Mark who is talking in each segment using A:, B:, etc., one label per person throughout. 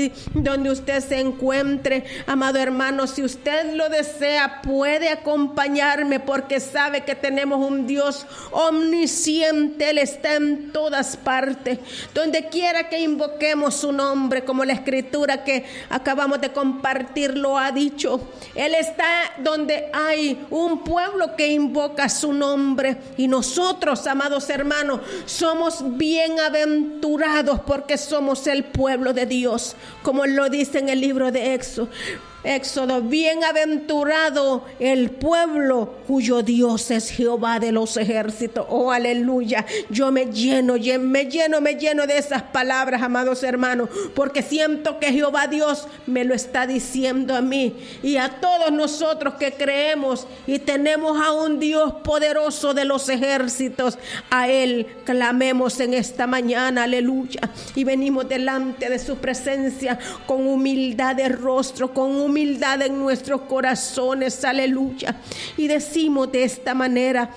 A: ahí donde usted se encuentre, amado hermano, si usted lo desea, puede acompañarme, porque sabe que tenemos un Dios omnisciente. Él está en todas partes, donde quiera que invoquemos su nombre, como la escritura que acabamos de compartir lo ha dicho. Él está donde hay un pueblo que invoca su nombre, y nosotros, amados hermanos, somos bienaventurados porque somos el pueblo de Dios, como lo dice en el libro de Éxodo, bienaventurado el pueblo cuyo Dios es Jehová de los ejércitos. Oh, aleluya. Yo me lleno de esas palabras, amados hermanos, porque siento que Jehová Dios me lo está diciendo a mí y a todos nosotros que creemos y tenemos a un Dios poderoso de los ejércitos. A Él clamemos en esta mañana, aleluya, y venimos delante de su presencia con humildad de rostro, con humildad en nuestros corazones, aleluya, y decimos de esta manera: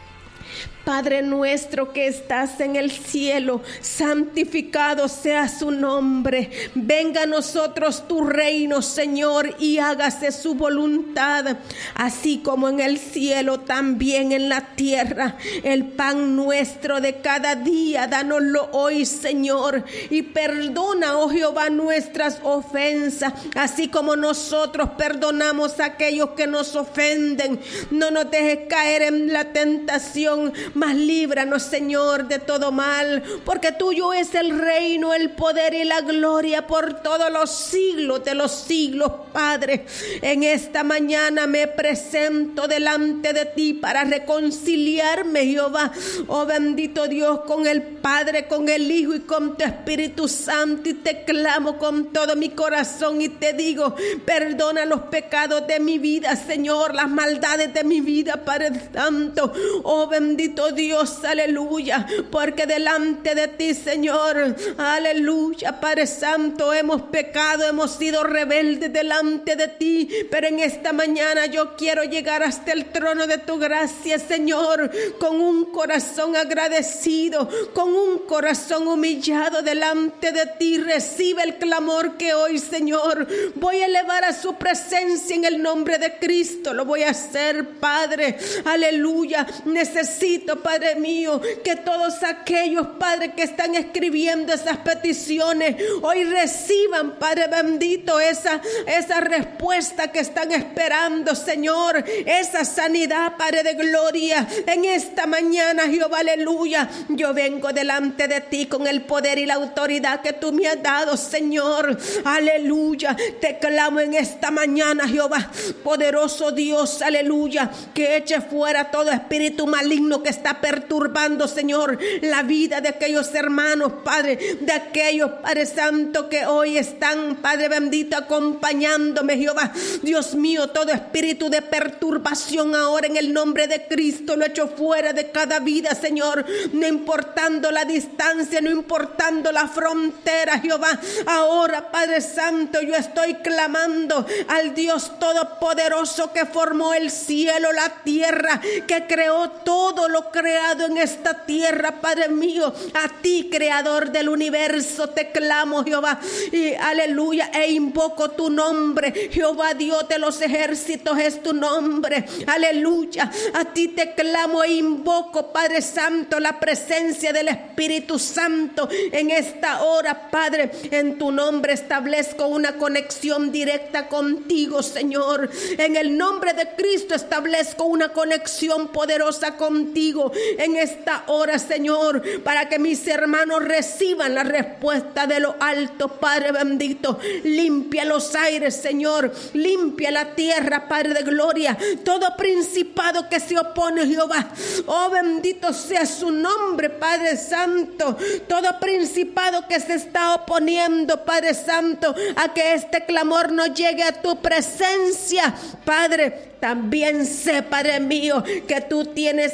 A: Padre nuestro que estás en el cielo, santificado sea su nombre. Venga a nosotros tu reino, Señor, y hágase su voluntad, así como en el cielo, también en la tierra. El pan nuestro de cada día, dánoslo hoy, Señor, y perdona, oh Jehová, nuestras ofensas, así como nosotros perdonamos a aquellos que nos ofenden. No nos dejes caer en la tentación, mas líbranos, Señor, de todo mal, porque tuyo es el reino, el poder y la gloria por todos los siglos de los siglos, Padre. En esta mañana me presento delante de ti para reconciliarme, Jehová, oh bendito Dios, con el Padre, con el Hijo y con tu Espíritu Santo, y te clamo con todo mi corazón y te digo: perdona los pecados de mi vida, Señor, las maldades de mi vida, Padre Santo. Oh bendito Dios, aleluya, porque delante de ti, Señor, aleluya, Padre Santo, hemos pecado, hemos sido rebeldes delante de ti, pero en esta mañana yo quiero llegar hasta el trono de tu gracia, Señor, con un corazón agradecido, con un corazón humillado delante de ti. Recibe el clamor que hoy, Señor, voy a elevar a su presencia en el nombre de Cristo. Lo voy a hacer, Padre, aleluya. Necesito, Padre mío, que todos aquellos, Padre, que están escribiendo esas peticiones, hoy reciban, Padre bendito, esa respuesta que están esperando, Señor, esa sanidad, Padre de gloria. En esta mañana, Jehová, aleluya, yo vengo delante de ti con el poder y la autoridad que tú me has dado, Señor, aleluya. Te clamo en esta mañana, Jehová, poderoso Dios, aleluya, que eche fuera todo espíritu maligno que está perturbando, Señor, la vida de aquellos hermanos, Padre, de aquellos, Padre Santo, que hoy están, Padre bendito, acompañándome, Jehová. Dios mío, todo espíritu de perturbación ahora en el nombre de Cristo lo echo fuera de cada vida, Señor, no importando la distancia, no importando la frontera, Jehová. Ahora, Padre Santo, yo estoy clamando al Dios todopoderoso que formó el cielo, la tierra, que creó todo lo creado en esta tierra, Padre mío. A ti, creador del universo, te clamo, Jehová, y aleluya, e invoco tu nombre, Jehová Dios de los ejércitos es tu nombre, aleluya. A ti te clamo e invoco, Padre Santo, la presencia del Espíritu Santo en esta hora, Padre. En tu nombre establezco una conexión directa contigo, Señor. En el nombre de Cristo establezco una conexión poderosa contigo en esta hora, Señor, para que mis hermanos reciban la respuesta de lo alto, Padre bendito. Limpia los aires, Señor, limpia la tierra, Padre de gloria. Todo principado que se opone, Jehová, oh bendito sea su nombre, Padre Santo. Todo principado que se está oponiendo, Padre Santo, a que este clamor no llegue a tu presencia, Padre, también sé, Padre mío, que tú tienes ángeles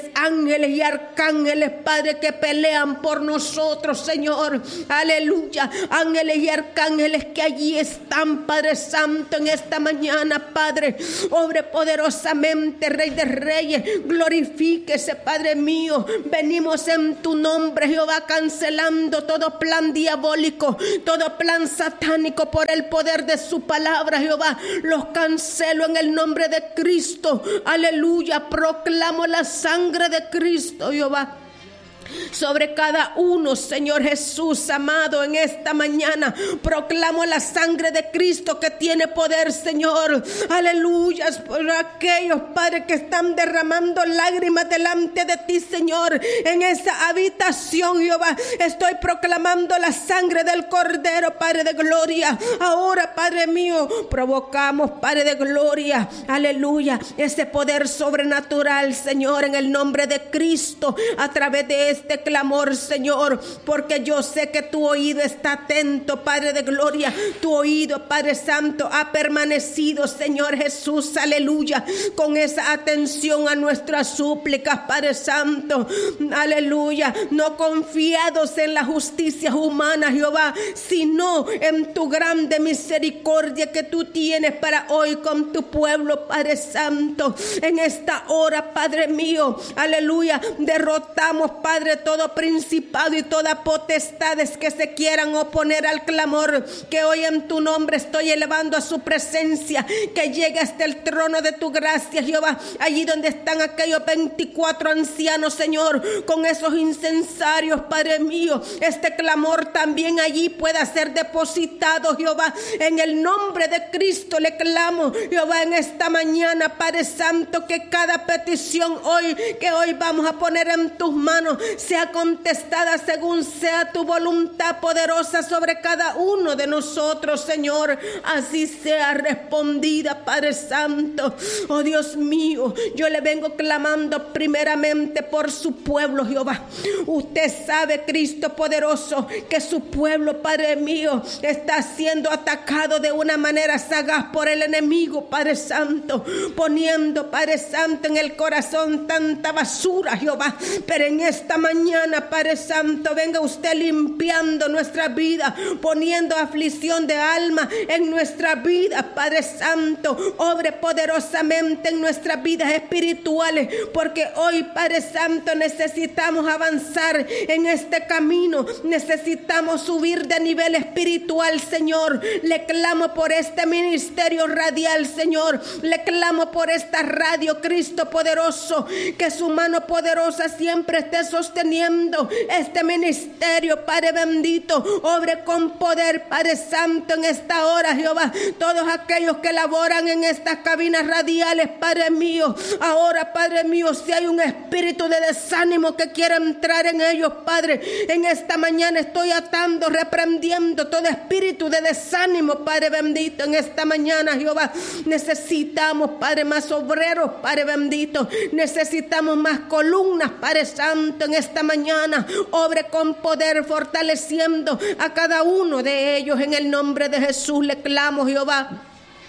A: ángeles y arcángeles, Padre, que pelean por nosotros, Señor. Aleluya. Ángeles y arcángeles que allí están, Padre Santo, en esta mañana, Padre. Obre poderosamente, Rey de Reyes. Glorifíquese, Padre mío. Venimos en tu nombre, Jehová, cancelando todo plan diabólico, todo plan satánico por el poder de su palabra, Jehová. Los cancelo en el nombre de Cristo. Aleluya. Proclamo la sangre de Cristo, Jehová, sobre cada uno, Señor Jesús amado. En esta mañana proclamo la sangre de Cristo que tiene poder, Señor. Aleluya. Por aquellos, Padre, que están derramando lágrimas delante de ti, Señor, en esa habitación, Jehová, estoy proclamando la sangre del Cordero, Padre de gloria. Ahora, Padre mío, provocamos, Padre de gloria, aleluya, ese poder sobrenatural, Señor, en el nombre de Cristo, a través de este clamor, Señor, porque yo sé que tu oído está atento, Padre de gloria. Tu oído, Padre Santo, ha permanecido, Señor Jesús, aleluya, con esa atención a nuestras súplicas, Padre Santo, aleluya, no confiados en la justicia humana, Jehová, sino en tu grande misericordia que tú tienes para hoy con tu pueblo, Padre Santo. En esta hora, Padre mío, aleluya, derrotamos, Padre, todo principado y toda potestades que se quieran oponer al clamor que hoy en tu nombre estoy elevando a su presencia, que llegue hasta el trono de tu gracia, Jehová, allí donde están aquellos 24 ancianos, Señor, con esos incensarios, Padre mío. Este clamor también allí pueda ser depositado, Jehová, en el nombre de Cristo. Le clamo, Jehová, en esta mañana, Padre Santo, que cada petición que hoy vamos a poner en tus manos sea contestada según sea tu voluntad poderosa sobre cada uno de nosotros, Señor. Así sea respondida, Padre Santo. Oh Dios mío, yo le vengo clamando primeramente por su pueblo, Jehová. Usted sabe, Cristo poderoso, que su pueblo, Padre mío, está siendo atacado de una manera sagaz por el enemigo, Padre Santo, poniendo, Padre Santo, en el corazón tanta basura, Jehová. Pero en esta mañana, Padre Santo, venga usted limpiando nuestra vida, poniendo aflicción de alma en nuestra vida, Padre Santo. Obre poderosamente en nuestras vidas espirituales, porque hoy, Padre Santo, necesitamos avanzar en este camino, necesitamos subir de nivel espiritual, Señor. Le clamo por este ministerio radial, Señor. Le clamo por esta radio, Cristo poderoso, que su mano poderosa siempre esté sosteniendo este ministerio, Padre bendito. Obre con poder, Padre Santo, en esta hora, Jehová. Todos aquellos que laboran en estas cabinas radiales, Padre mío, ahora, Padre mío, si hay un espíritu de desánimo que quiera entrar en ellos, Padre, en esta mañana estoy atando, reprendiendo todo espíritu de desánimo, Padre bendito. En esta mañana, Jehová, necesitamos, Padre, más obreros, Padre bendito. Necesitamos más columnas, Padre Santo. En esta mañana, obre con poder, fortaleciendo a cada uno de ellos. En el nombre de Jesús le clamo, Jehová.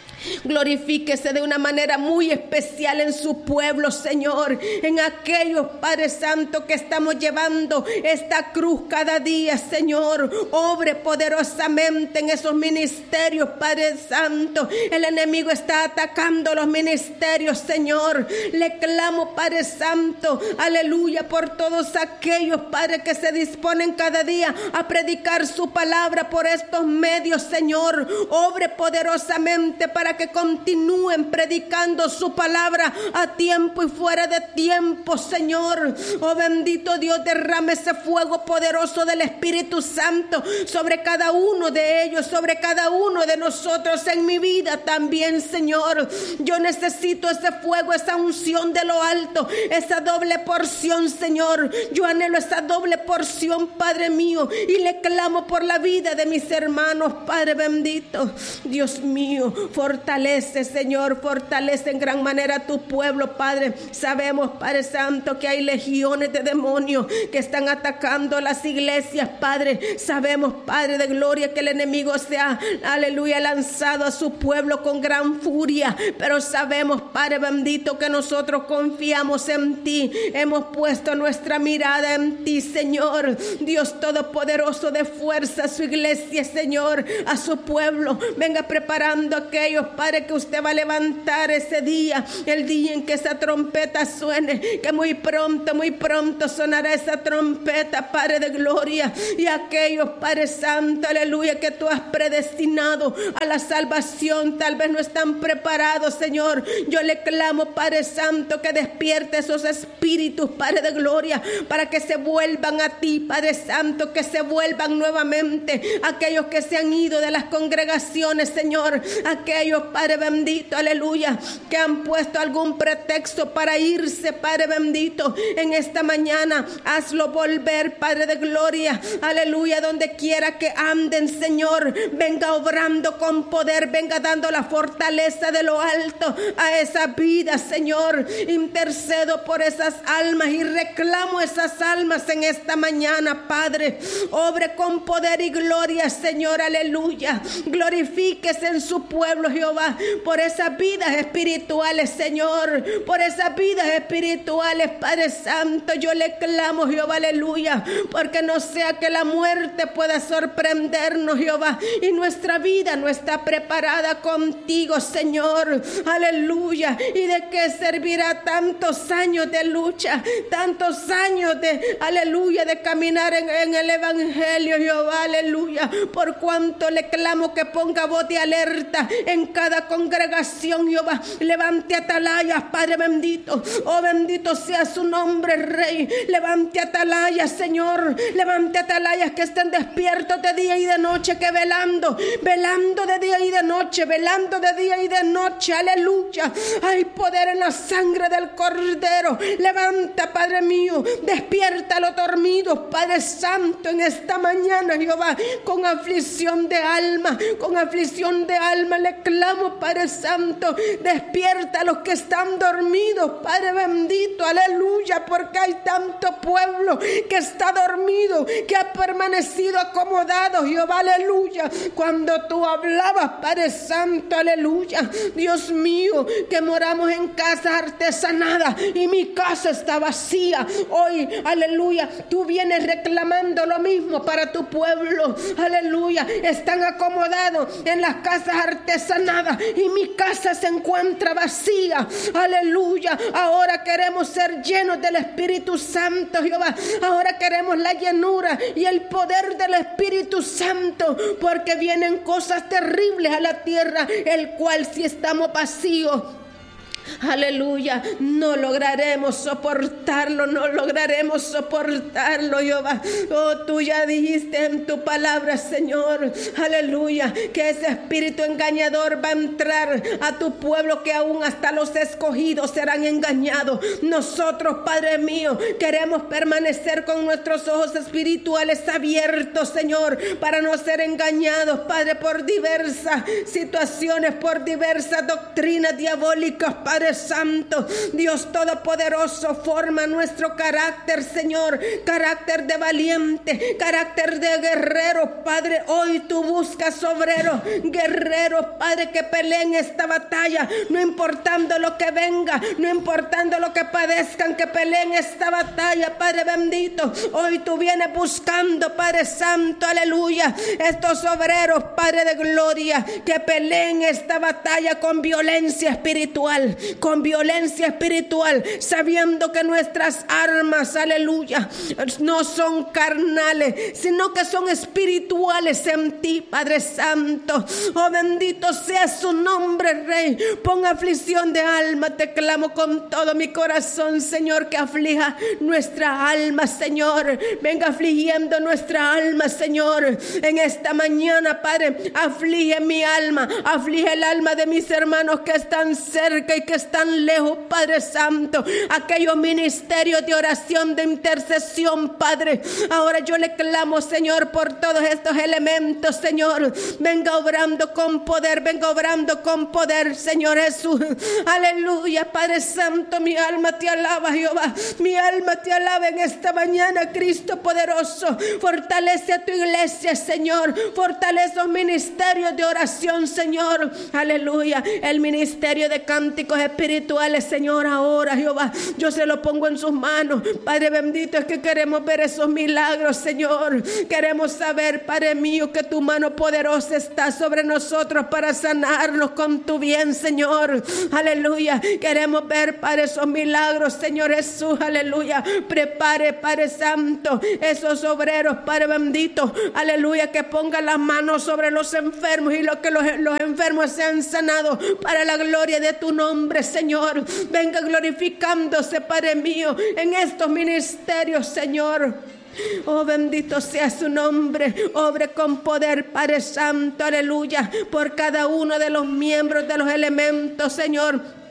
A: Glorifíquese de una manera muy especial en su pueblo, Señor, en aquellos, Padre Santo, que estamos llevando esta cruz cada día, Señor. Obre poderosamente en esos ministerios, Padre Santo. El enemigo está atacando los ministerios, Señor. Le clamo, Padre Santo, aleluya, por todos aquellos, Padre, que se disponen cada día a predicar su palabra por estos medios, Señor. Obre poderosamente para que continúen predicando su palabra a tiempo y fuera de tiempo, Señor. Oh bendito Dios, derrame ese fuego poderoso del Espíritu Santo sobre cada uno de ellos, sobre cada uno de nosotros, en mi vida también, Señor. Yo necesito ese fuego, esa unción de lo alto, esa doble porción, Señor. Yo anhelo esa doble porción, Padre mío, y le clamo por la vida de mis hermanos, Padre bendito. Dios mío, fortalece fortalece, Señor, fortalece en gran manera a tu pueblo, Padre. Sabemos, Padre Santo, que hay legiones de demonios que están atacando las iglesias, Padre. Sabemos, Padre de gloria, que el enemigo se ha, aleluya, lanzado a su pueblo con gran furia, pero sabemos, Padre bendito, que nosotros confiamos en ti. Hemos puesto nuestra mirada en ti, Señor, Dios todopoderoso, de fuerza a su iglesia, Señor, a su pueblo. Venga preparando a aquellos, Padre, que usted va a levantar ese día, el día en que esa trompeta suene, que muy pronto sonará esa trompeta, Padre de gloria. Y aquellos, Padre Santo, aleluya, que tú has predestinado a la salvación, tal vez no están preparados, Señor. Yo le clamo, Padre Santo, que despierte esos espíritus, Padre de gloria, para que se vuelvan a ti, Padre Santo, que se vuelvan nuevamente aquellos que se han ido de las congregaciones, Señor, aquellos, Padre bendito, aleluya, que han puesto algún pretexto para irse, Padre bendito, en esta mañana hazlo volver, Padre de gloria, aleluya, donde quiera que anden, Señor, venga obrando con poder, venga dando la fortaleza de lo alto a esa vida, Señor. Intercedo por esas almas y reclamo esas almas en esta mañana, Padre. Obre con poder y gloria, Señor, aleluya. Glorifíquese en su pueblo, Jehová, por esas vidas espirituales, Señor, por esas vidas espirituales, Padre Santo. Yo le clamo, Jehová, aleluya, porque no sea que la muerte pueda sorprendernos, Jehová, y nuestra vida no está preparada contigo, Señor, aleluya. ¿Y de qué servirá tantos años de lucha, tantos años de, aleluya, de caminar en el evangelio, Jehová, aleluya? Por cuanto le clamo que ponga voz de alerta en cada congregación, Jehová. Levante atalayas, Padre bendito. Oh, bendito sea su nombre, Rey. Levante atalayas, Señor. Levante atalayas que estén despiertos de día y de noche, que velando de día y de noche, velando de día y de noche, aleluya. Hay poder en la sangre del Cordero. Levanta, Padre mío, despierta a los dormidos, Padre Santo, en esta mañana, Jehová, con aflicción de alma, le clamo, Padre Santo, despierta a los que están dormidos, Padre bendito, aleluya, porque hay tanto pueblo que está dormido, que ha permanecido acomodado, Jehová, aleluya. Cuando tú hablabas, Padre Santo, aleluya, Dios mío, que moramos en casas artesanadas y mi casa está vacía. Hoy, aleluya, tú vienes reclamando lo mismo para tu pueblo, aleluya. Están acomodados en las casas artesanadas y mi casa se encuentra vacía, aleluya. Ahora queremos ser llenos del Espíritu Santo, Jehová. Ahora queremos la llenura y el poder del Espíritu Santo, porque vienen cosas terribles a la tierra, el cual si estamos vacíos, aleluya, no lograremos soportarlo, Jehová. Oh, tú ya dijiste en tu palabra, Señor, aleluya, que ese espíritu engañador va a entrar a tu pueblo, que aún hasta los escogidos serán engañados. Nosotros, Padre mío, queremos permanecer con nuestros ojos espirituales abiertos, Señor, para no ser engañados, Padre, por diversas situaciones, por diversas doctrinas diabólicas, Padre Santo. Dios Todopoderoso, forma nuestro carácter, Señor, carácter de valiente, carácter de guerrero, Padre. Hoy tú buscas obreros, guerreros, Padre, que peleen esta batalla, no importando lo que venga, no importando lo que padezcan, que peleen esta batalla, Padre bendito. Hoy tú vienes buscando, Padre Santo, aleluya, estos obreros, Padre de gloria, que peleen esta batalla con violencia espiritual, sabiendo que nuestras armas, aleluya, no son carnales, sino que son espirituales en ti, Padre Santo. Oh, bendito sea su nombre, Rey. Pon aflicción de alma, te clamo con todo mi corazón, Señor, que aflija nuestra alma, Señor. Venga afligiendo nuestra alma, Señor, en esta mañana, Padre. Aflige mi alma, aflige el alma de mis hermanos que están cerca y que están lejos, Padre Santo, aquellos ministerios de oración, de intercesión, Padre. Ahora yo le clamo, Señor, por todos estos elementos, Señor. Venga obrando con poder, venga obrando con poder, Señor Jesús. Aleluya, Padre Santo, mi alma te alaba, Jehová. Mi alma te alaba en esta mañana, Cristo poderoso. Fortalece a tu iglesia, Señor. Fortalece los ministerios de oración, Señor. Aleluya. El ministerio de cánticos espirituales, Señor, ahora, Jehová, yo se lo pongo en sus manos. Padre bendito, es que queremos ver esos milagros, Señor. Queremos saber, Padre mío, que tu mano poderosa está sobre nosotros para sanarnos con tu bien, Señor. Aleluya. Queremos ver, Padre, esos milagros, Señor Jesús. Aleluya. Prepare, Padre Santo, esos obreros, Padre bendito. Aleluya. Que pongan las manos sobre los enfermos y que los enfermos sean sanados para la gloria de tu nombre, Señor. Venga glorificándose, Padre mío, en estos ministerios, Señor. Oh, bendito sea su nombre. Obre con poder, Padre Santo, aleluya, por cada uno de los miembros de los elementos, Señor,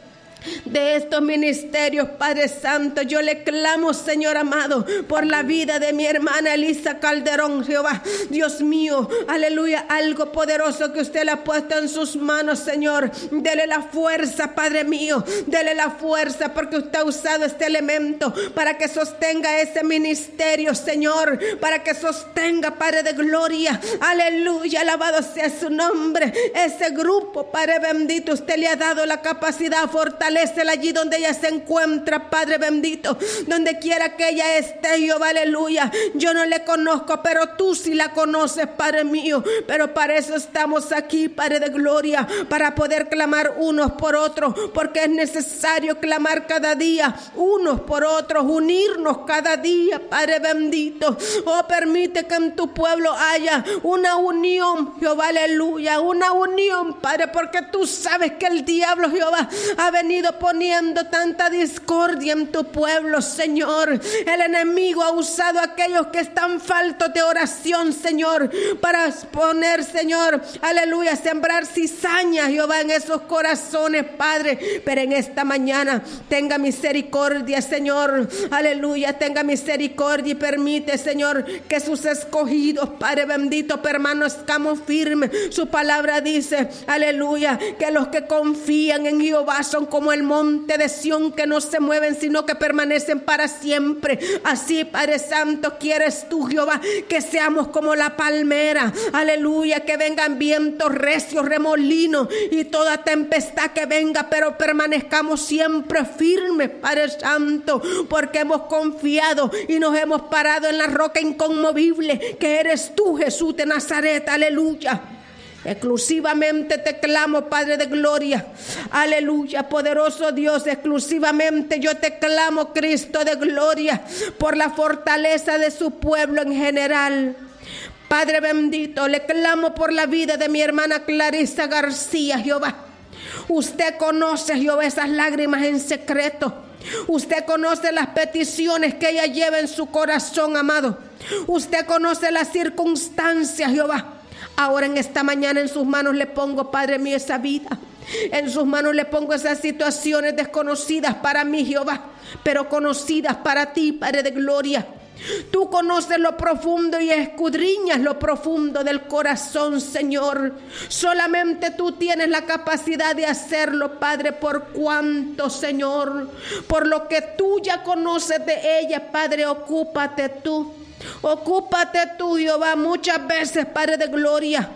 A: de estos ministerios, Padre Santo. Yo le clamo, Señor amado, por la vida de mi hermana Elisa Calderón, Jehová. Dios mío, aleluya, algo poderoso que usted le ha puesto en sus manos, Señor. Dele la fuerza, Padre mío, dele la fuerza, porque usted ha usado este elemento para que sostenga ese ministerio, Señor, para que sostenga, Padre de gloria, aleluya, alabado sea su nombre. Ese grupo, Padre bendito, usted le ha dado la capacidad, fortalecela allí donde ella se encuentra, Padre bendito, donde quiera que ella esté, Jehová, aleluya. Yo no le conozco, pero tú sí la conoces, Padre mío. Pero para eso estamos aquí, Padre de gloria, para poder clamar unos por otros, porque es necesario clamar cada día unos por otros, unirnos cada día, Padre bendito. Oh, permite que en tu pueblo haya una unión, Jehová, aleluya, una unión, Padre, porque tú sabes que el diablo, Jehová, ha venido poniendo tanta discordia en tu pueblo, Señor. El enemigo ha usado a aquellos que están faltos de oración, Señor, para poner, Señor, aleluya, sembrar cizaña, Jehová, en esos corazones, Padre. Pero en esta mañana tenga misericordia, Señor, aleluya, tenga misericordia y permite, Señor, que sus escogidos, Padre bendito, permanezcamos firmes. Su palabra dice, aleluya, que los que confían en Jehová son como el monte de Sión, que no se mueven, sino que permanecen para siempre. Así, Padre Santo, quieres tú, Jehová, que seamos como la palmera, aleluya, que vengan vientos recios, remolinos y toda tempestad que venga, pero permanezcamos siempre firmes, Padre Santo, porque hemos confiado y nos hemos parado en la roca inconmovible, que eres tú, Jesús de Nazaret, aleluya. Exclusivamente te clamo, Padre de gloria, aleluya, poderoso Dios. Exclusivamente yo te clamo, Cristo de gloria, por la fortaleza de su pueblo en general. Padre bendito, le clamo por la vida de mi hermana Clarisa García, Jehová. Usted conoce, Jehová, esas lágrimas en secreto. Usted conoce las peticiones que ella lleva en su corazón, amado. Usted conoce las circunstancias, Jehová. Ahora en esta mañana en sus manos le pongo, Padre mío, esa vida. En sus manos le pongo esas situaciones desconocidas para mí, Jehová, pero conocidas para ti, Padre de gloria. Tú conoces lo profundo y escudriñas lo profundo del corazón, Señor. Solamente tú tienes la capacidad de hacerlo, Padre, por cuanto, Señor, por lo que tú ya conoces de ella, Padre, ocúpate tú. Ocúpate tú, Jehová. Muchas veces, Padre de gloria,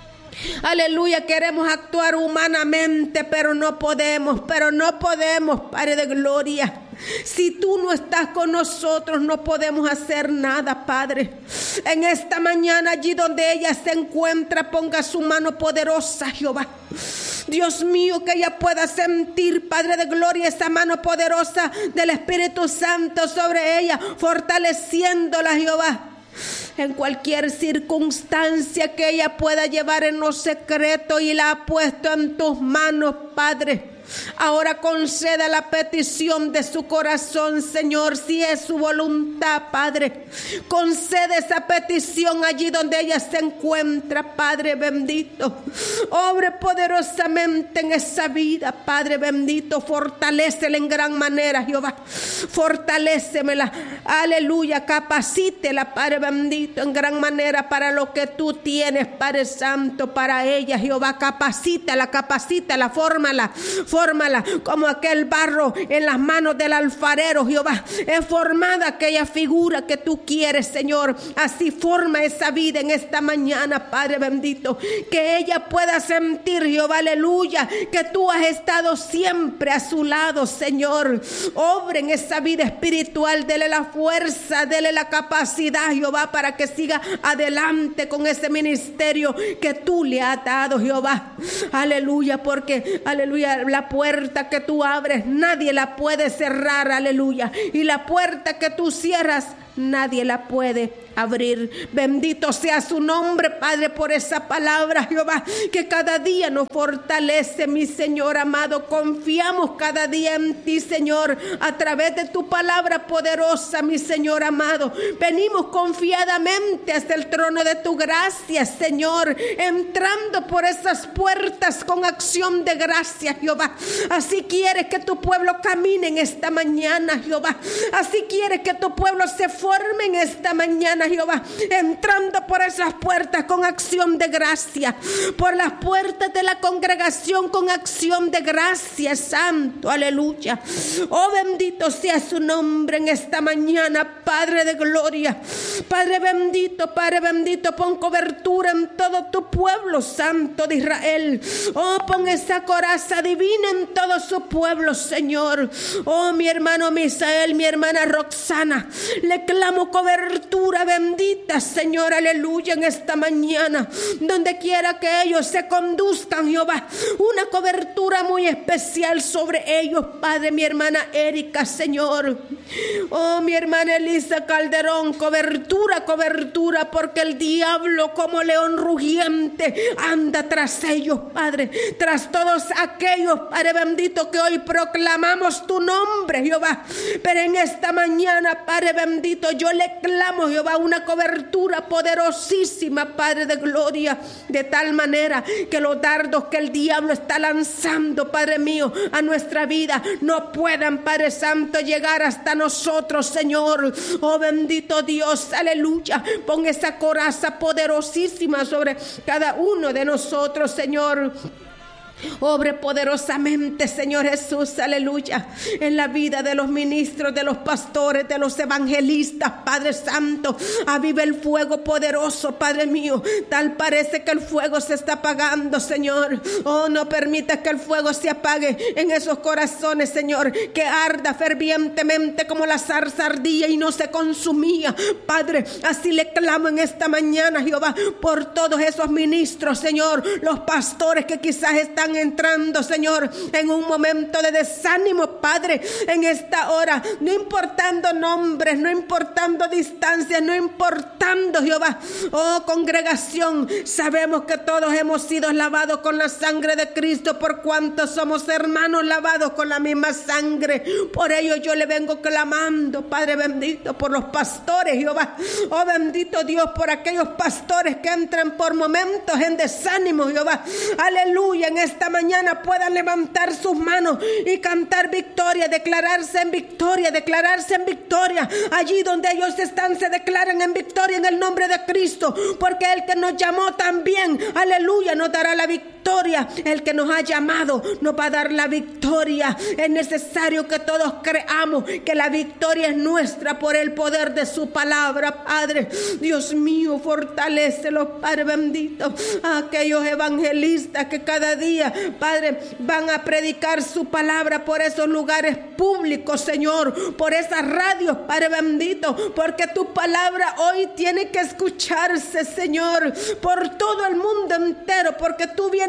A: aleluya, queremos actuar humanamente, pero no podemos, Padre de gloria. Si tú no estás con nosotros, no podemos hacer nada, Padre. En esta mañana, allí donde ella se encuentra, ponga su mano poderosa, Jehová. Dios mío, que ella pueda sentir, Padre de gloria, esa mano poderosa del Espíritu Santo sobre ella, fortaleciéndola, Jehová. En cualquier circunstancia que ella pueda llevar en lo secreto, y la ha puesto en tus manos, Padre. Ahora conceda la petición de su corazón, Señor, si es su voluntad, Padre. Concede esa petición allí donde ella se encuentra, Padre bendito. Obre poderosamente en esa vida, Padre bendito. Fortalécela en gran manera, Jehová. Fortalécemela, aleluya. Capacítela, Padre bendito, en gran manera para lo que tú tienes, Padre Santo, para ella, Jehová. Capacítala, fórmala como aquel barro en las manos del alfarero, Jehová. Es formada aquella figura que tú quieres, Señor. Así forma esa vida en esta mañana, Padre bendito. Que ella pueda sentir, Jehová, aleluya, que tú has estado siempre a su lado, Señor. Obre en esa vida espiritual. Dele la fuerza, dele la capacidad, Jehová, para que siga adelante con ese ministerio que tú le has dado, Jehová. Aleluya, porque, aleluya, la puerta que tú abres, nadie la puede cerrar, aleluya. Y la puerta que tú cierras, nadie la puede abrir. Bendito sea su nombre, Padre, por esa palabra, Jehová, que cada día nos fortalece, mi Señor amado. Confiamos cada día en ti, Señor, a través de tu palabra poderosa, mi Señor amado. Venimos confiadamente hasta el trono de tu gracia, Señor, entrando por esas puertas con acción de gracia, Jehová. Así quieres que tu pueblo camine en esta mañana, Jehová. Así quieres que tu pueblo se forme en esta mañana, Jehová, entrando por esas puertas con acción de gracia, por las puertas de la congregación con acción de gracia, Santo, aleluya. Oh, bendito sea su nombre en esta mañana, Padre de gloria. Padre bendito, pon cobertura en todo tu pueblo, Santo de Israel. Oh, pon esa coraza divina en todo su pueblo, Señor. Oh, mi hermano Misael, mi hermana Roxana, le clamo cobertura bendita, Señor, aleluya, en esta mañana, donde quiera que ellos se conduzcan, Jehová, una cobertura muy especial sobre ellos, Padre. Mi hermana Erika, Señor. Oh, mi hermana Elisa Calderón, cobertura, porque el diablo como león rugiente anda tras ellos, Padre, tras todos aquellos, Padre bendito, que hoy proclamamos tu nombre, Jehová. Pero en esta mañana, Padre bendito, yo le clamo, Jehová, una cobertura poderosísima, Padre de gloria, de tal manera que los dardos que el diablo está lanzando, Padre mío, a nuestra vida no puedan, Padre Santo, llegar hasta nosotros, Señor. Oh, bendito Dios, aleluya. Pon esa coraza poderosísima sobre cada uno de nosotros, Señor. Obre poderosamente, Señor Jesús, aleluya, en la vida de los ministros, de los pastores, de los evangelistas, Padre Santo. Aviva el fuego poderoso, Padre mío. Tal parece que el fuego se está apagando, Señor. Oh, no permita que el fuego se apague en esos corazones, Señor, que arda fervientemente como la zarza ardía y no se consumía, Padre. Así le clamo en esta mañana, Jehová, por todos esos ministros, Señor, los pastores que quizás están entrando, Señor, en un momento de desánimo, Padre, en esta hora, no importando nombres, no importando distancias, no importando, Jehová. Oh, congregación, sabemos que todos hemos sido lavados con la sangre de Cristo, por cuanto somos hermanos lavados con la misma sangre. Por ello yo le vengo clamando, Padre bendito, por los pastores, Jehová. Oh, bendito Dios, por aquellos pastores que entran por momentos en desánimo, Jehová. Aleluya, en esta mañana puedan levantar sus manos y cantar victoria, declararse en victoria, allí donde ellos están, se declaran en victoria en el nombre de Cristo, porque el que nos llamó también, aleluya, nos dará la victoria. El que nos ha llamado nos va a dar la victoria. Es necesario que todos creamos que la victoria es nuestra por el poder de su palabra, Padre. Dios mío, fortalécelos, Padre bendito, a aquellos evangelistas que cada día, Padre, van a predicar su palabra por esos lugares públicos, Señor, por esas radios, Padre bendito, porque tu palabra hoy tiene que escucharse, Señor, por todo el mundo entero, porque tú vienes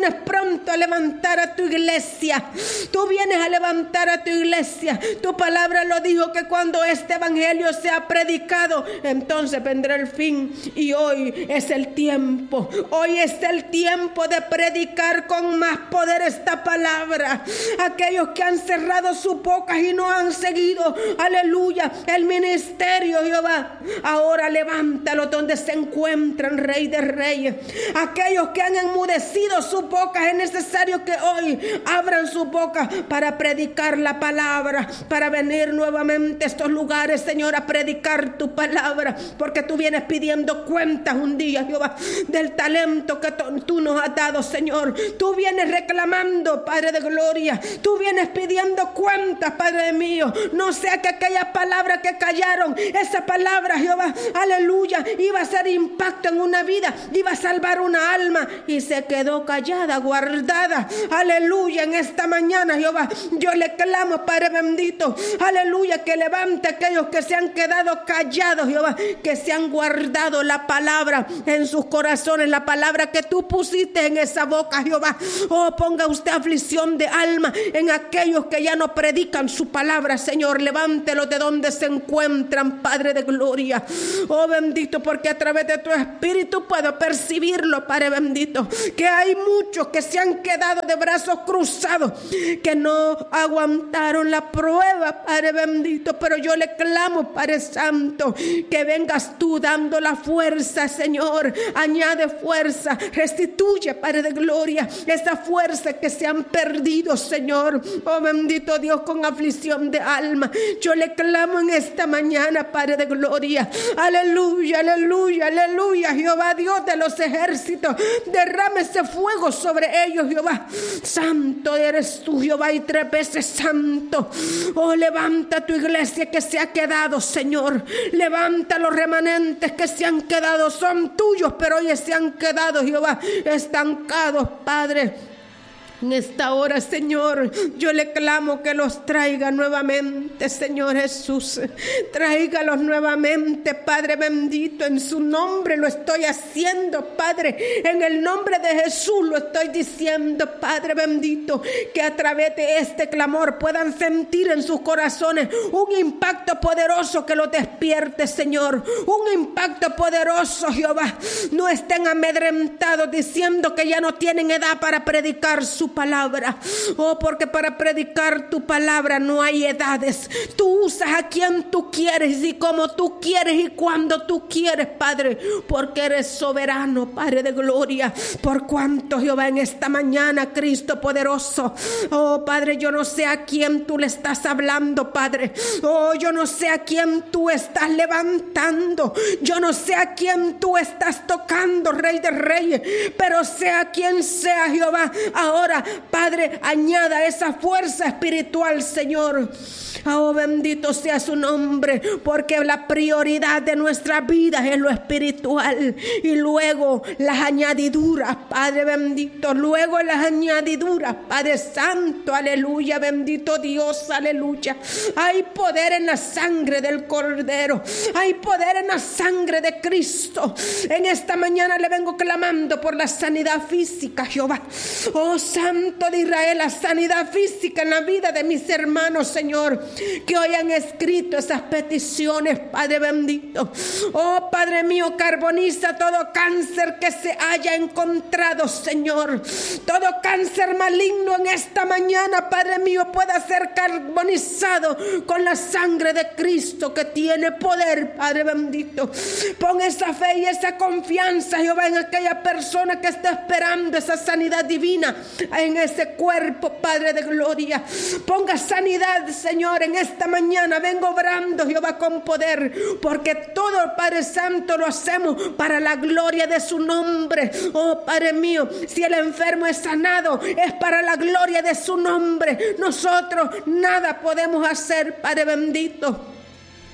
A: vienes pronto a levantar a tu iglesia. Tú vienes a levantar a tu iglesia. Tu palabra lo dijo, que cuando este evangelio sea predicado, entonces vendrá el fin. Y hoy es el tiempo. Hoy es el tiempo de predicar con más poder esta palabra. Aquellos que han cerrado sus bocas y no han seguido, aleluya, el ministerio, Jehová, ahora levántalo donde se encuentran, Rey de Reyes. Aquellos que han enmudecido sus bocas, es necesario que hoy abran sus bocas para predicar la palabra, para venir nuevamente a estos lugares, Señor, a predicar tu palabra, porque tú vienes pidiendo cuentas un día, Jehová, del talento que tú nos has dado, Señor. Tú vienes reclamando, Padre de gloria, tú vienes pidiendo cuentas, Padre mío. No sea que aquella palabra que callaron, esa palabra, Jehová, aleluya, iba a hacer impacto en una vida, iba a salvar una alma, y se quedó callada, guardada, aleluya. En esta mañana, Jehová, yo le clamo, Padre bendito, aleluya, que levante a aquellos que se han quedado callados, Jehová, que se han guardado la palabra en sus corazones, la palabra que tú pusiste en esa boca, Jehová. Oh, ponga usted aflicción de alma en aquellos que ya no predican su palabra, Señor. Levántelos de donde se encuentran, Padre de gloria. Oh, bendito, porque a través de tu espíritu puedo percibirlo, Padre bendito, que hay muchos que se han quedado de brazos cruzados, que no aguantaron la prueba, Padre bendito. Pero yo le clamo, Padre santo, que vengas tú dando la fuerza, Señor. Añade fuerza, restituye, Padre de gloria, esa fuerza que se han perdido, Señor. Oh, bendito Dios, con aflicción de alma, yo le clamo en esta mañana, Padre de gloria, aleluya, aleluya, aleluya. Jehová Dios de los ejércitos, derrame ese fuego sobre ellos, Jehová. Santo eres tú, Jehová, y 3 veces santo. Oh, levanta tu iglesia que se ha quedado, Señor. Levanta los remanentes que se han quedado, son tuyos, pero hoy se han quedado, Jehová, estancados, Padre. En esta hora, Señor, yo le clamo que los traiga nuevamente, Señor Jesús. Tráigalos nuevamente, Padre bendito. En su nombre lo estoy haciendo, Padre. En el nombre de Jesús lo estoy diciendo, Padre bendito. Que a través de este clamor puedan sentir en sus corazones un impacto poderoso que los despierte, Señor. Un impacto poderoso, Jehová. No estén amedrentados diciendo que ya no tienen edad para predicar su palabra. Oh, porque para predicar tu palabra no hay edades. Tú usas a quien tú quieres y como tú quieres y cuando tú quieres, Padre, porque eres soberano, Padre de gloria. Por cuanto, Jehová, en esta mañana, Cristo poderoso, oh Padre, yo no sé a quién tú le estás hablando, Padre. Oh, yo no sé a quién tú estás levantando, yo no sé a quién tú estás tocando, Rey de Reyes, pero sea quien sea, Jehová, ahora, Padre, añada esa fuerza espiritual, Señor. Oh, bendito sea su nombre, porque la prioridad de nuestra vida es lo espiritual y luego las añadiduras, Padre bendito, luego las añadiduras, Padre santo, aleluya, bendito Dios, aleluya. Hay poder en la sangre del Cordero, hay poder en la sangre de Cristo. En esta mañana le vengo clamando por la sanidad física, Jehová. Oh, Santo de Israel, la sanidad física en la vida de mis hermanos, Señor, que hoy han escrito esas peticiones, Padre bendito. Oh, Padre mío, carboniza todo cáncer que se haya encontrado, Señor. Todo cáncer maligno en esta mañana, Padre mío, pueda ser carbonizado con la sangre de Cristo que tiene poder, Padre bendito. Pon esa fe y esa confianza, Jehová, en aquella persona que está esperando esa sanidad divina en ese cuerpo, Padre de gloria. Ponga sanidad, Señor, en esta mañana. Vengo obrando, Jehová, con poder, porque todo, Padre santo, lo hacemos para la gloria de su nombre. Oh, Padre mío, si el enfermo es sanado, es para la gloria de su nombre. Nosotros nada podemos hacer, Padre bendito.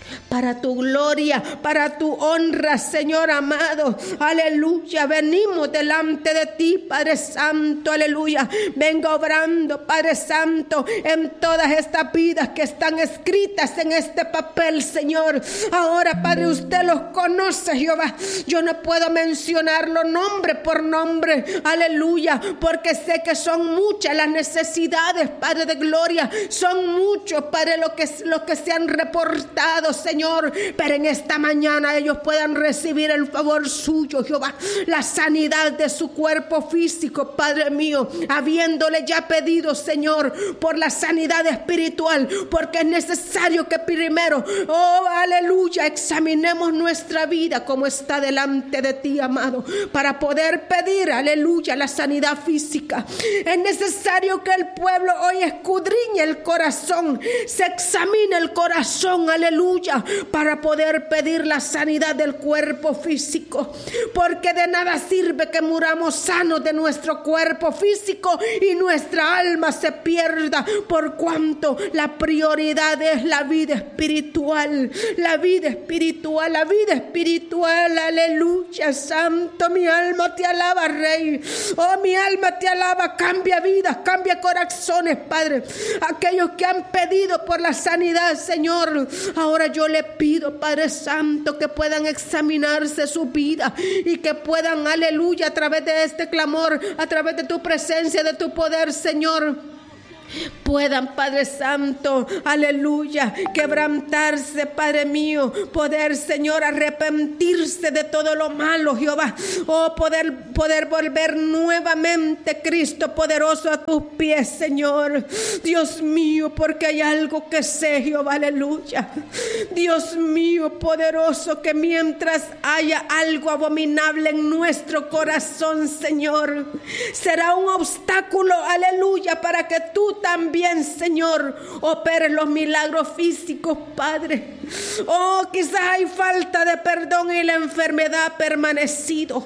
A: para tu gloria, para tu honra, Señor amado. Aleluya, venimos delante de ti, Padre Santo, aleluya. Venga obrando, Padre Santo, en todas estas vidas que están escritas en este papel, Señor. Ahora, Padre, usted los conoce, Jehová. Yo no puedo mencionarlo nombre por nombre, aleluya, porque sé que son muchas las necesidades, Padre de gloria. Son muchos, Padre, los que se han reportado, Señor, pero en esta mañana ellos puedan recibir el favor suyo, Jehová, la sanidad de su cuerpo físico, Padre mío, habiéndole ya pedido, Señor, por la sanidad espiritual, porque es necesario que primero, oh aleluya, examinemos nuestra vida como está delante de ti, amado, para poder pedir, aleluya, la sanidad física. Es necesario que el pueblo hoy escudriñe el corazón, se examine el corazón, aleluya, para poder pedir la sanidad del cuerpo físico, porque de nada sirve que muramos sanos de nuestro cuerpo físico y nuestra alma se pierda, por cuanto la prioridad es la vida espiritual, la vida espiritual, la vida espiritual, aleluya. Santo, mi alma te alaba, Rey. Oh, mi alma te alaba. Cambia vidas, cambia corazones, Padre. Aquellos que han pedido por la sanidad, Señor, ahora yo le pido, Padre Santo, que puedan examinarse su vida y que puedan, aleluya, a través de este clamor, a través de tu presencia, de tu poder, Señor, puedan, Padre Santo, aleluya, quebrantarse, Padre mío, poder, Señor, arrepentirse de todo lo malo, Jehová, oh, poder volver nuevamente, Cristo poderoso, a tus pies, Señor, Dios mío, porque hay algo que sé, Jehová, aleluya, Dios mío, poderoso, que mientras haya algo abominable en nuestro corazón, Señor, será un obstáculo, aleluya, para que tú también, Señor, operes los milagros físicos, Padre. Oh, quizás hay falta de perdón y la enfermedad ha permanecido.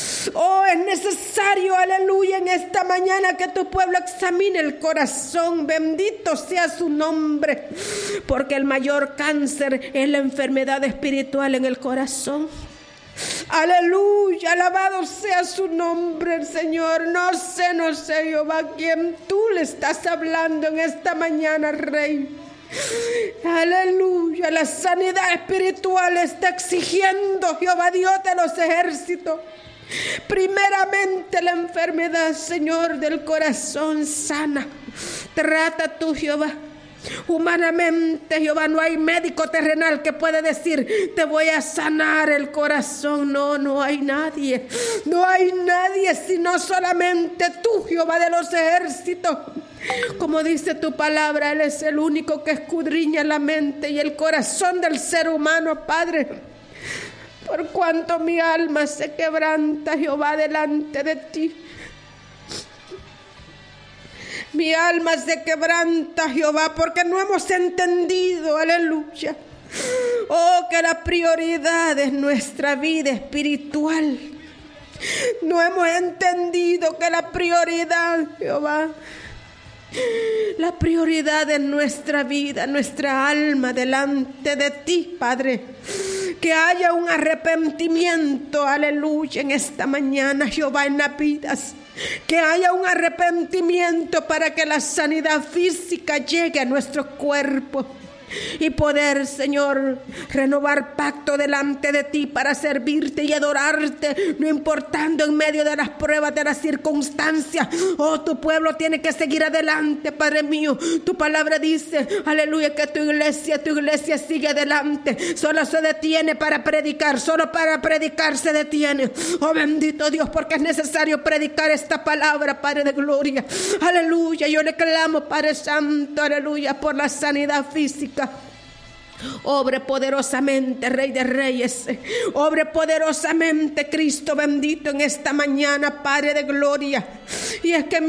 A: Oh, es necesario, aleluya, en esta mañana que tu pueblo examine el corazón. Bendito sea su nombre, porque el mayor cáncer es la enfermedad espiritual en el corazón. Aleluya, alabado sea su nombre, Señor. No sé, Jehová, a quién tú le estás hablando en esta mañana, Rey. Aleluya, la sanidad espiritual está exigiendo, Jehová Dios de los ejércitos, primeramente la enfermedad, Señor, del corazón sana. Trata tú, Jehová. Humanamente, Jehová, no hay médico terrenal que pueda decir: te voy a sanar el corazón. No hay nadie. No hay nadie sino solamente tú, Jehová de los ejércitos. Como dice tu palabra, Él es el único que escudriña la mente y el corazón del ser humano, Padre. Por cuanto mi alma se quebranta, Jehová, delante de ti. Mi alma se quebranta, Jehová, porque no hemos entendido, aleluya, oh, que la prioridad es nuestra vida espiritual. No hemos entendido que la prioridad, Jehová, la prioridad es nuestra vida, nuestra alma delante de ti, Padre. Que haya un arrepentimiento, aleluya, en esta mañana, Jehová, en las vidas. Que haya un arrepentimiento para que la sanidad física llegue a nuestro cuerpo. Y poder, Señor, renovar pacto delante de ti para servirte y adorarte, no importando en medio de las pruebas, de las circunstancias. Oh, tu pueblo tiene que seguir adelante, Padre mío. Tu palabra dice, aleluya, que tu iglesia sigue adelante. Solo se detiene para predicar, solo para predicar se detiene. Oh, bendito Dios, porque es necesario predicar esta palabra, Padre de gloria. Aleluya, yo le clamo, Padre Santo, aleluya, por la sanidad física. Obre poderosamente, Rey de Reyes. Obre poderosamente, Cristo bendito, en esta mañana, Padre de gloria. Y es que mi espíritu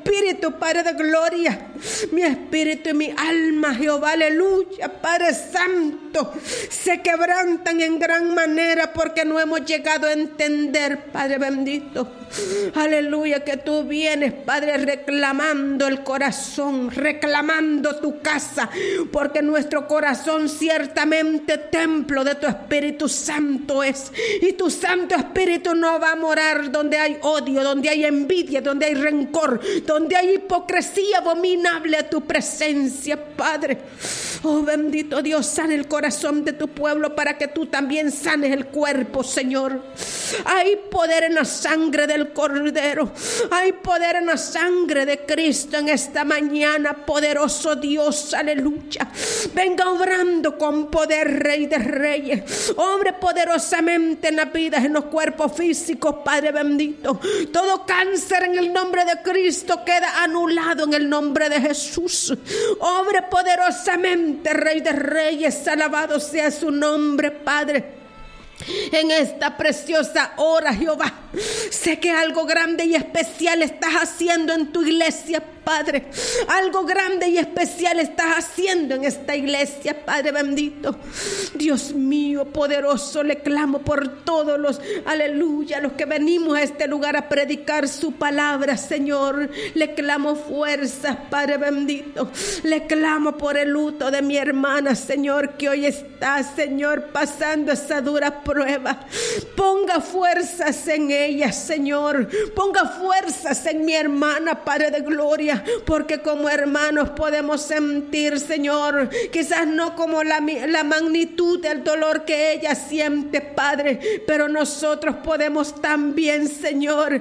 A: espíritu, Padre de gloria, mi espíritu y mi alma, Jehová, aleluya, Padre santo, se quebrantan en gran manera porque no hemos llegado a entender, Padre bendito, aleluya, que tú vienes, Padre, reclamando el corazón, reclamando tu casa, porque nuestro corazón ciertamente templo de tu Espíritu Santo es, y tu Santo Espíritu no va a morar donde hay odio, donde hay envidia, donde hay rencor, donde hay hipocresía abominable a tu presencia, Padre. Oh bendito Dios, sana el corazón de tu pueblo para que tú también sanes el cuerpo, Señor. Hay poder en la sangre del Cordero, hay poder en la sangre de Cristo en esta mañana, poderoso Dios, aleluya. Venga obrando con poder, Rey de Reyes, obre poderosamente en las vidas, en los cuerpos físicos, Padre bendito. Todo cáncer en el nombre de Cristo queda anulado en el nombre de Jesús. Obre poderosamente, Rey de Reyes, alabado sea su nombre, Padre. En esta preciosa hora, Jehová, sé que algo grande y especial estás haciendo en tu iglesia, Padre. Algo grande y especial estás haciendo en esta iglesia, Padre bendito. Dios mío, poderoso, le clamo por todos los, aleluya, los que venimos a este lugar a predicar su palabra, Señor. Le clamo fuerzas, Padre bendito. Le clamo por el luto de mi hermana, Señor, que hoy está, Señor, pasando esa dura prueba. Ponga fuerzas en ella, Señor. Ponga fuerzas en mi hermana, Padre de gloria, porque como hermanos podemos sentir, Señor, quizás no como la magnitud del dolor que ella siente, Padre, pero nosotros podemos también, Señor,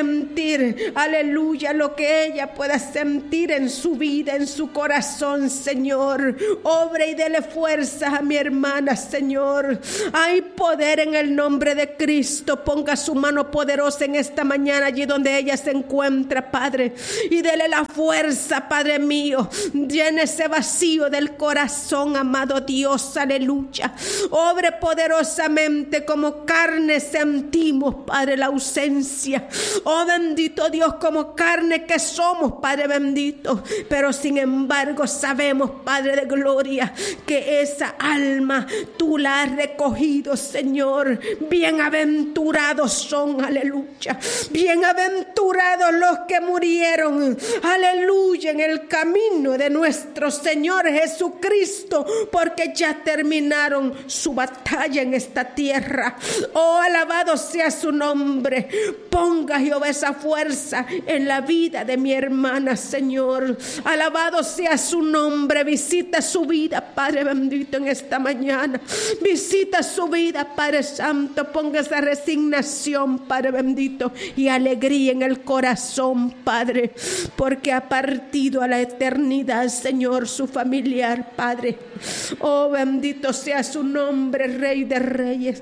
A: sentir, aleluya, lo que ella pueda sentir en su vida, en su corazón, Señor. Obre y dele fuerzas a mi hermana, Señor. Hay poder en el nombre de Cristo. Ponga su mano poderosa en esta mañana allí donde ella se encuentra, Padre, y dele la fuerza, Padre mío. Llene ese vacío del corazón, amado Dios, aleluya. Obre poderosamente, como carne sentimos, Padre, la ausencia. Oh bendito Dios, como carne que somos, Padre bendito, pero sin embargo sabemos, Padre de gloria, que esa alma tú la has recogido, Señor. Bienaventurados son, aleluya, bienaventurados los que murieron, aleluya, en el camino de nuestro Señor Jesucristo, porque ya terminaron su batalla en esta tierra. Oh, alabado sea su nombre. Ponga, Jehová, esa fuerza en la vida de mi hermana, Señor. Alabado sea su nombre. Visita su vida, Padre bendito, en esta mañana. Visita su vida, Padre santo. Ponga esa resignación, Padre bendito, y alegría en el corazón, Padre, porque ha partido a la eternidad, Señor, su familiar, Padre. Oh, bendito sea su nombre, Rey de Reyes.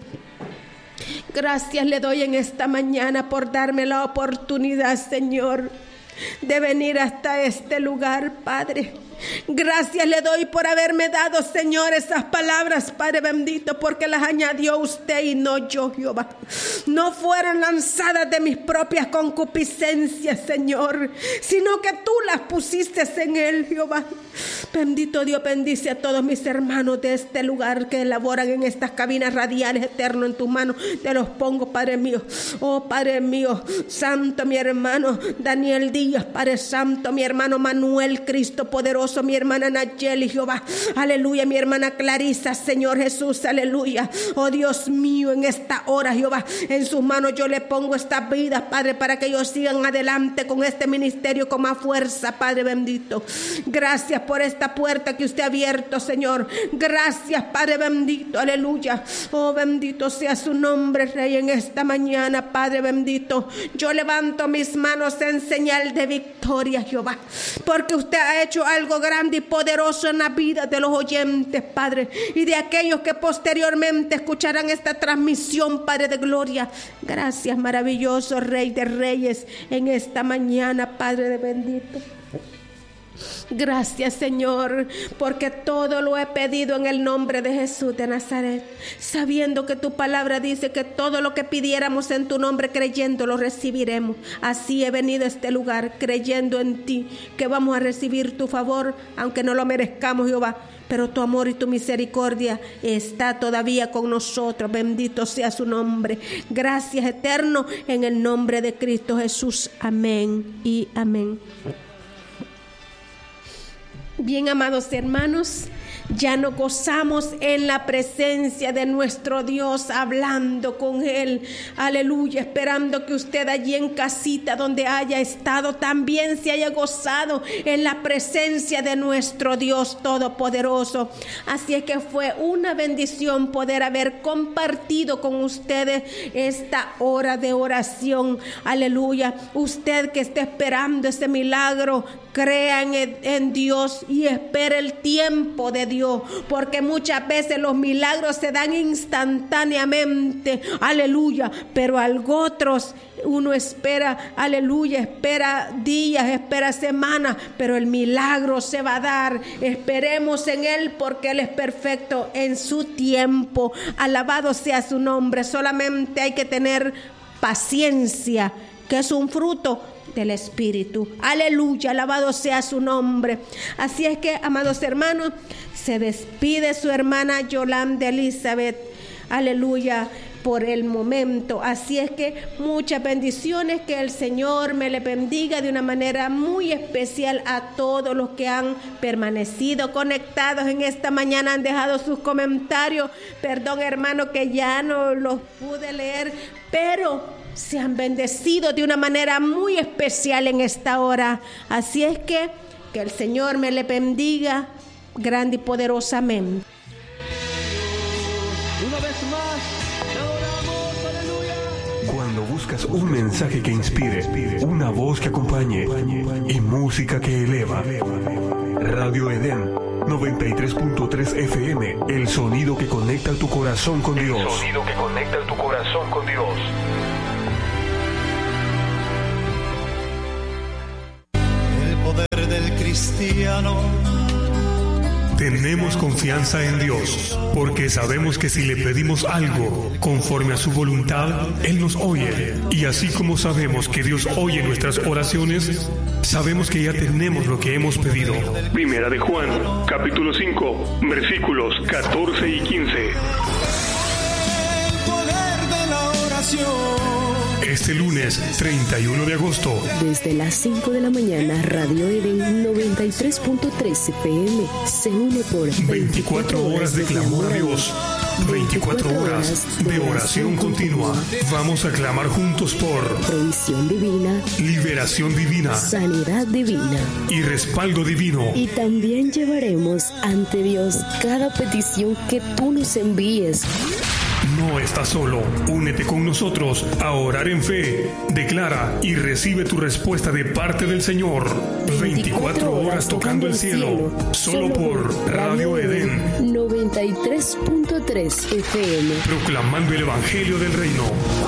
A: Gracias le doy en esta mañana por darme la oportunidad, Señor, de venir hasta este lugar, Padre. Gracias le doy por haberme dado, Señor, esas palabras, Padre bendito, porque las añadió usted y no yo, Jehová. No fueron lanzadas de mis propias concupiscencias, Señor, sino que tú las pusiste en él, Jehová. Bendito Dios, bendice a todos mis hermanos de este lugar que elaboran en estas cabinas radiales, eterno, en tus manos te los pongo, Padre mío. Oh, Padre mío, santo, mi hermano Daniel Díaz, Padre santo, mi hermano Manuel, Cristo poderoso, mi hermana Nayeli, Jehová, aleluya, mi hermana Clarisa, Señor Jesús, aleluya. Oh Dios mío, en esta hora, Jehová, en sus manos yo le pongo estas vidas, Padre, para que ellos sigan adelante con este ministerio con más fuerza, Padre bendito. Gracias por esta puerta que usted ha abierto, Señor. Gracias, Padre bendito, aleluya. Oh, bendito sea su nombre, Rey, en esta mañana, Padre bendito. Yo levanto mis manos en señal de victoria, Jehová, porque usted ha hecho algo grande y poderoso en la vida de los oyentes, Padre, y de aquellos que posteriormente escucharán esta transmisión, Padre de gloria. Gracias, maravilloso Rey de Reyes, en esta mañana, Padre de bendito. Gracias, Señor, porque todo lo he pedido en el nombre de Jesús de Nazaret, sabiendo que tu palabra dice que todo lo que pidiéramos en tu nombre creyendo lo recibiremos. Así he venido a este lugar creyendo en ti, que vamos a recibir tu favor, aunque no lo merezcamos, Jehová. Pero tu amor y tu misericordia está todavía con nosotros. Bendito sea su nombre. Gracias, eterno, en el nombre de Cristo Jesús. Amén y amén. Bien, amados hermanos, ya nos gozamos en la presencia de nuestro Dios, hablando con Él. Aleluya, esperando que usted allí en casita donde haya estado también se haya gozado en la presencia de nuestro Dios Todopoderoso. Así es que fue una bendición poder haber compartido con ustedes esta hora de oración. Aleluya, usted que está esperando ese milagro, crea en Dios y espere el tiempo de Dios, porque muchas veces los milagros se dan instantáneamente, aleluya, pero algo otros uno espera, aleluya, espera días, espera semanas, pero el milagro se va a dar. Esperemos en Él porque Él es perfecto en su tiempo. Alabado sea su nombre. Solamente hay que tener paciencia, que es un fruto del Espíritu. Aleluya, alabado sea su nombre. Así es que, amados hermanos, se despide su hermana Yolanda Elizabeth. Aleluya, por el momento. Así es que muchas bendiciones, que el Señor me le bendiga de una manera muy especial a todos los que han permanecido conectados en esta mañana, han dejado sus comentarios. Perdón, hermano, que ya no los pude leer, pero se han bendecido de una manera muy especial en esta hora. Así es que el Señor me le bendiga grande y poderosamente.
B: Una vez más, te adoramos, aleluya.
C: Cuando buscas un mensaje que inspire, una voz que acompañe y música que eleva, Radio Edén 93.3 FM, el sonido que conecta tu corazón con Dios. El sonido que conecta tu corazón con Dios.
B: Poder del cristiano.
C: Tenemos confianza en Dios, porque sabemos que si le pedimos algo conforme a su voluntad, Él nos oye. Y así como sabemos que Dios oye nuestras oraciones, sabemos que ya tenemos lo que hemos pedido. Primera de Juan, capítulo 5, versículos 14 y 15.
B: El poder de la oración.
C: Este lunes 31 de agosto,
D: desde las 5 de la mañana, Radio Edén 93.3 FM se une por
C: 24 horas de clamor a Dios, 24 horas de oración continua. Vamos a clamar juntos por
D: provisión divina,
C: liberación divina,
D: sanidad divina
C: y respaldo divino.
D: Y también llevaremos ante Dios cada petición que tú nos envíes.
C: No estás solo. Únete con nosotros a orar en fe. Declara y recibe tu respuesta de parte del Señor. 24 horas tocando el cielo. Solo por Radio Edén
D: 93.3 FM.
C: Proclamando el Evangelio del Reino.